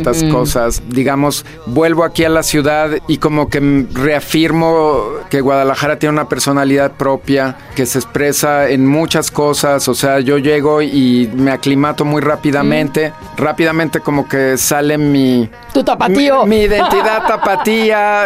ciertas cosas. Digamos, vuelvo aquí a la ciudad y como que reafirmo que Guadalajara tiene una personalidad propia, que se expresa en muchas cosas. O sea, yo llego y me aclimato muy rápidamente. Rápidamente como que sale tu tapatío. Mi identidad tapatía,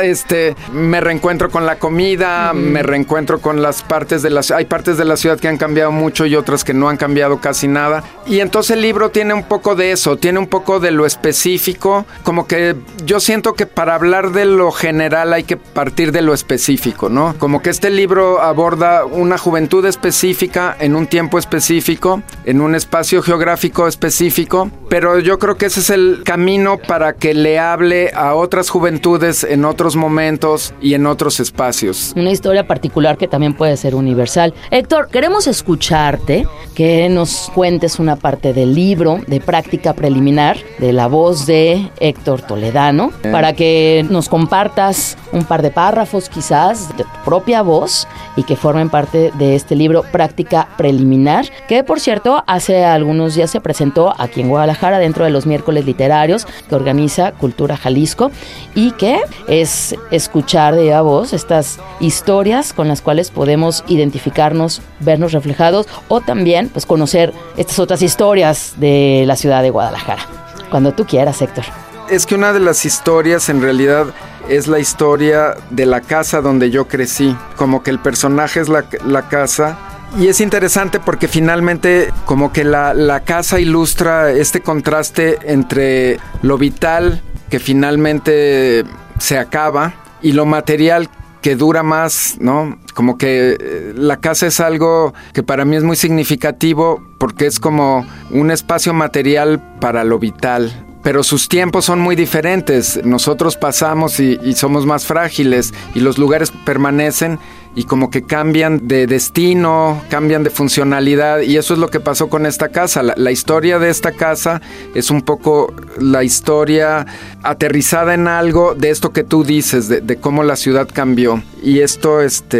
me reencuentro con la comida, me reencuentro con las partes de la ciudad. Hay partes de la ciudad que han cambiado mucho y otras que no han cambiado casi nada. Y entonces el libro tiene un poco de eso, tiene un poco de lo específico. Como que yo siento que para hablar de lo general hay que partir de lo específico, ¿no? Como que este libro aborda una juventud específica en un tiempo específico, en un espacio geográfico específico, pero yo creo que ese es el camino para que le hable a otras juventudes en otros momentos y en otros espacios. Una historia particular que también puede ser universal. Héctor, queremos escucharte, que nos cuentes una parte del libro de Práctica Preliminar, de la voz de Héctor Toledano, para que nos compartas un par de párrafos quizás de tu propia voz y que formen parte de este libro Práctica Preliminar, que por cierto hace algunos días se presentó aquí en Guadalajara dentro de los miércoles literarios que organiza Cultura Jalisco, y que es escuchar de viva voz estas historias con las cuales podemos identificarnos, vernos reflejados, o también pues conocer estas otras historias de la ciudad de Guadalajara. Cuando tú quieras, Héctor. Es que una de las historias en realidad es la historia de la casa donde yo crecí. Como que el personaje es la casa. Y es interesante porque finalmente como que la casa ilustra este contraste entre lo vital que finalmente se acaba y lo material que dura más, ¿no? Como que la casa es algo que para mí es muy significativo porque es como un espacio material para lo vital. Pero sus tiempos son muy diferentes. Nosotros pasamos y somos más frágiles y los lugares permanecen y como que cambian de destino, cambian de funcionalidad, y eso es lo que pasó con esta casa. La historia de esta casa es un poco la historia aterrizada en algo de esto que tú dices, de cómo la ciudad cambió. Y esto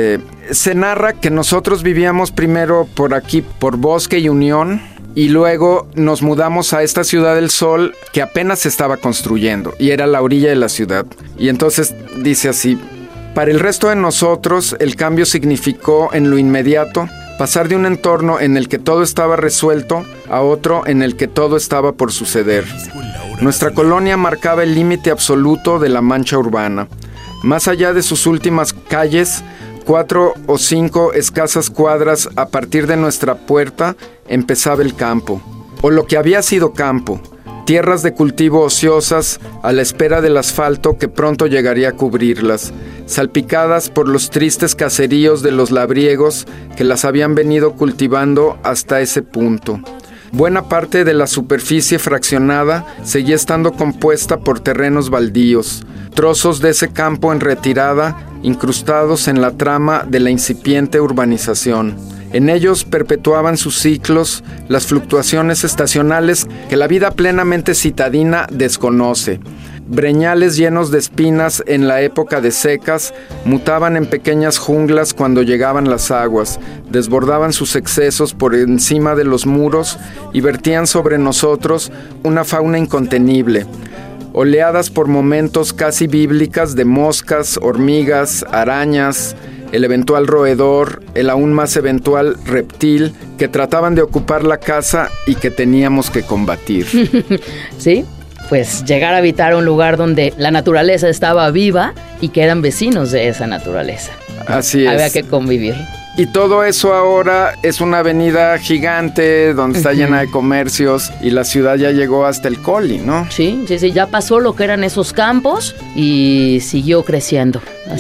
se narra que nosotros vivíamos primero por aquí, por Bosque y Unión, y luego nos mudamos a esta Ciudad del Sol que apenas se estaba construyendo y era la orilla de la ciudad. Y entonces dice así: para el resto de nosotros, el cambio significó en lo inmediato pasar de un entorno en el que todo estaba resuelto a otro en el que todo estaba por suceder. Nuestra colonia marcaba el límite absoluto de la mancha urbana. Más allá de sus últimas calles, 4 o 5 escasas cuadras a partir de nuestra puerta, empezaba el campo, o lo que había sido campo. Tierras de cultivo ociosas a la espera del asfalto que pronto llegaría a cubrirlas, salpicadas por los tristes caseríos de los labriegos que las habían venido cultivando hasta ese punto. Buena parte de la superficie fraccionada seguía estando compuesta por terrenos baldíos, trozos de ese campo en retirada, incrustados en la trama de la incipiente urbanización. En ellos perpetuaban sus ciclos las fluctuaciones estacionales que la vida plenamente citadina desconoce. Breñales llenos de espinas en la época de secas mutaban en pequeñas junglas cuando llegaban las aguas, desbordaban sus excesos por encima de los muros y vertían sobre nosotros una fauna incontenible. Oleadas por momentos casi bíblicas de moscas, hormigas, arañas, el eventual roedor, el aún más eventual reptil que trataban de ocupar la casa y que teníamos que combatir. Sí, pues llegar a habitar un lugar donde la naturaleza estaba viva y que eran vecinos de esa naturaleza. Así es. Había que convivir. Y todo eso ahora es una avenida gigante donde está llena de comercios y la ciudad ya llegó hasta el Coli, ¿no? Sí, ya pasó lo que eran esos campos y siguió creciendo.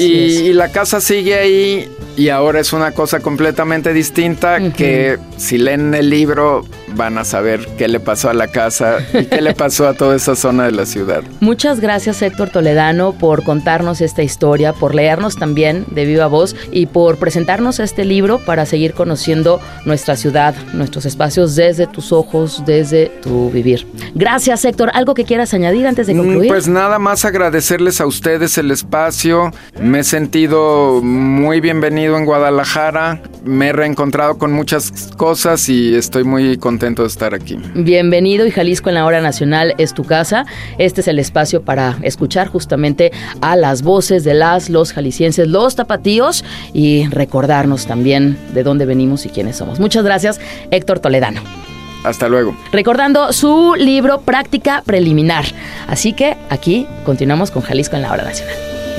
Y la casa sigue ahí y ahora es una cosa completamente distinta que si leen el libro van a saber qué le pasó a la casa y qué le pasó a toda esa zona de la ciudad. Muchas gracias, Héctor Toledano, por contarnos esta historia, por leernos también de viva voz y por presentarnos este libro para seguir conociendo nuestra ciudad, nuestros espacios desde tus ojos, desde tu vivir. Gracias, Héctor. ¿Algo que quieras añadir antes de concluir? Pues nada más agradecerles a ustedes el espacio. Me he sentido muy bienvenido en Guadalajara. Me he reencontrado con muchas cosas y estoy muy contento contento de estar aquí. Bienvenido, y Jalisco en la Hora Nacional es tu casa. Este es el espacio para escuchar justamente a las voces de los jaliscienses, los tapatíos, y recordarnos también de dónde venimos y quiénes somos. Muchas gracias, Héctor Toledano. Hasta luego. Recordando su libro Práctica Preliminar. Así que aquí continuamos con Jalisco en la Hora Nacional.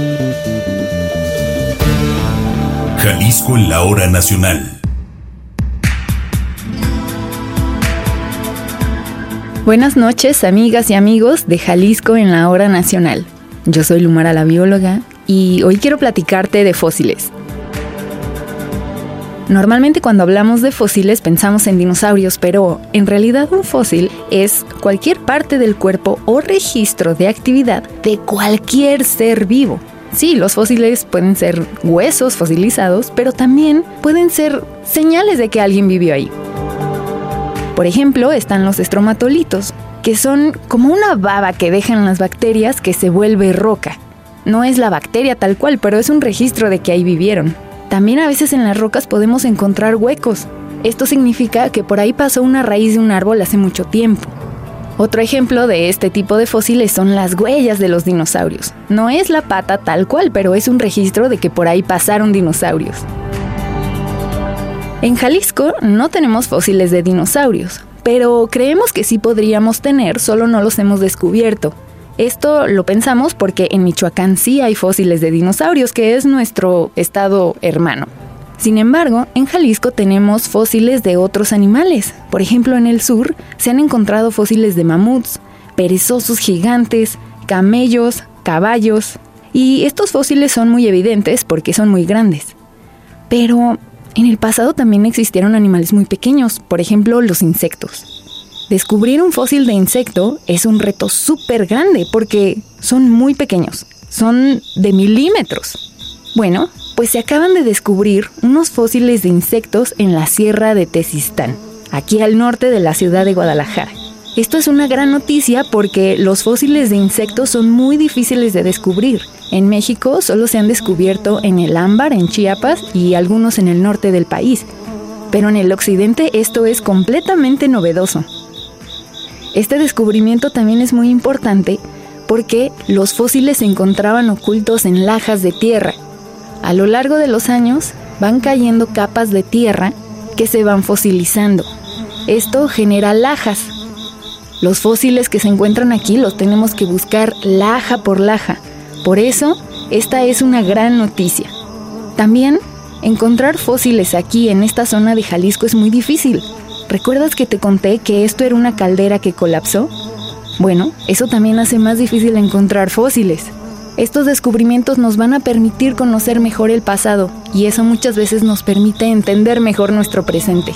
Jalisco en la Hora Nacional. Buenas noches, amigas y amigos de Jalisco en la Hora Nacional. Yo soy Lumara, la bióloga, y hoy quiero platicarte de fósiles. Normalmente cuando hablamos de fósiles pensamos en dinosaurios, pero en realidad un fósil es cualquier parte del cuerpo o registro de actividad de cualquier ser vivo. Sí, los fósiles pueden ser huesos fosilizados, pero también pueden ser señales de que alguien vivió ahí. Por ejemplo, están los estromatolitos, que son como una baba que dejan las bacterias que se vuelve roca. No es la bacteria tal cual, pero es un registro de que ahí vivieron. También a veces en las rocas podemos encontrar huecos. Esto significa que por ahí pasó una raíz de un árbol hace mucho tiempo. Otro ejemplo de este tipo de fósiles son las huellas de los dinosaurios. No es la pata tal cual, pero es un registro de que por ahí pasaron dinosaurios. En Jalisco no tenemos fósiles de dinosaurios, pero creemos que sí podríamos tener, solo no los hemos descubierto. Esto lo pensamos porque en Michoacán sí hay fósiles de dinosaurios, que es nuestro estado hermano. Sin embargo, en Jalisco tenemos fósiles de otros animales. Por ejemplo, en el sur se han encontrado fósiles de mamuts, perezosos gigantes, camellos, caballos. Y estos fósiles son muy evidentes porque son muy grandes. Pero en el pasado también existieron animales muy pequeños, por ejemplo, los insectos. Descubrir un fósil de insecto es un reto súper grande porque son muy pequeños, son de milímetros. Bueno, pues se acaban de descubrir unos fósiles de insectos en la Sierra de Tezistán, aquí al norte de la ciudad de Guadalajara. Esto es una gran noticia porque los fósiles de insectos son muy difíciles de descubrir. En México solo se han descubierto en el Ámbar, en Chiapas, y algunos en el norte del país. Pero en el occidente esto es completamente novedoso. Este descubrimiento también es muy importante porque los fósiles se encontraban ocultos en lajas de tierra. A lo largo de los años van cayendo capas de tierra que se van fosilizando. Esto genera lajas. Los fósiles que se encuentran aquí los tenemos que buscar laja por laja. Por eso, esta es una gran noticia. También, encontrar fósiles aquí en esta zona de Jalisco es muy difícil. ¿Recuerdas que te conté que esto era una caldera que colapsó? Bueno, eso también hace más difícil encontrar fósiles. Estos descubrimientos nos van a permitir conocer mejor el pasado, y eso muchas veces nos permite entender mejor nuestro presente.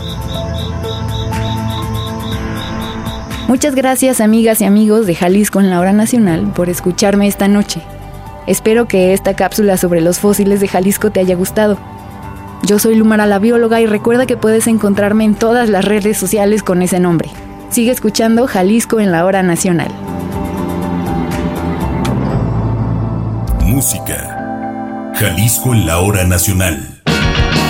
Muchas gracias, amigas y amigos de Jalisco en la Hora Nacional, por escucharme esta noche. Espero que esta cápsula sobre los fósiles de Jalisco te haya gustado. Yo soy Lumara, la bióloga, y recuerda que puedes encontrarme en todas las redes sociales con ese nombre. Sigue escuchando Jalisco en la Hora Nacional. Música. Jalisco en la Hora Nacional.